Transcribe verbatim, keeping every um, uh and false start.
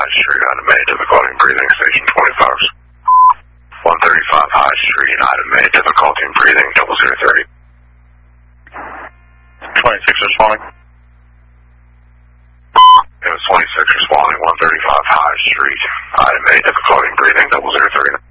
High Street, item A, difficulty in breathing, station twenty-five. one thirty-five High Street, item A, difficulty in breathing, double zero thirty. twenty-six responding. It was twenty-six responding, one thirty-five High Street, item A, difficulty in breathing, double zero thirty.